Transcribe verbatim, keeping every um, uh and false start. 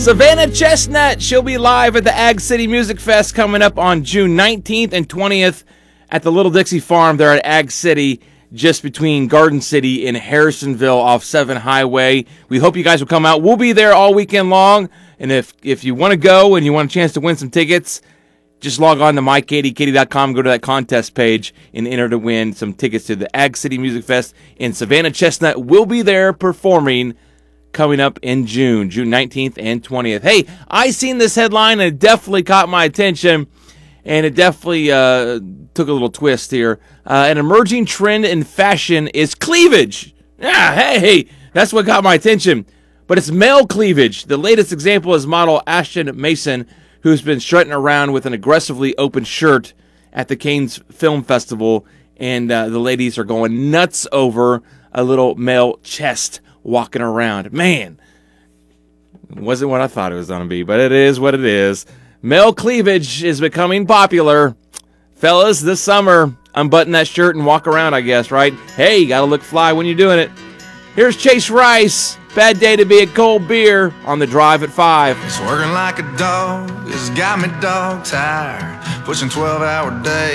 Savannah Chestnut, she'll be live at the Ag City Music Fest coming up on June nineteenth and twentieth at the Little Dixie Farm there at Ag City, just between Garden City and Harrisonville off seven Highway. We hope you guys will come out. We'll be there all weekend long, and if if you want to go and you want a chance to win some tickets, just log on to my katie katie dot com, go to that contest page, and enter to win some tickets to the Ag City Music Fest. And Savannah Chestnut will be there performing coming up in June, June nineteenth and twentieth. Hey, I seen this headline, and it definitely caught my attention, and it definitely uh, took a little twist here. Uh, an emerging trend in fashion is cleavage. Yeah, hey, hey, that's what got my attention. But it's male cleavage. The latest example is model Ashton Mason, who's been strutting around with an aggressively open shirt at the Cannes Film Festival, and uh, the ladies are going nuts over a little male chest walking around. Man, it wasn't what I thought it was going to be, but it is what it is. Male cleavage is becoming popular. Fellas, this summer, unbutton that shirt and walk around, I guess, right? Hey, you got to look fly when you're doing it. Here's Chase Rice. Bad day to be a cold beer on the drive at five. It's working like a dog. It's got me dog tired. Pushing twelve hour days.